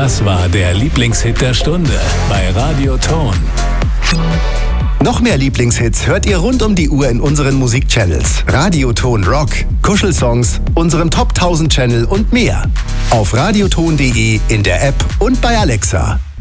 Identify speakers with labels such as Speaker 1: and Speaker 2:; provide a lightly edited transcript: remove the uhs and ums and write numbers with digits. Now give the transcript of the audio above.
Speaker 1: Das war der Lieblingshit der Stunde bei Radio Ton.
Speaker 2: Noch mehr Lieblingshits hört ihr rund um die Uhr in unseren Musikchannels. Radio Ton Rock, Kuschelsongs, unserem Top 1000 Channel und mehr. Auf radioton.de, in der App und bei Alexa.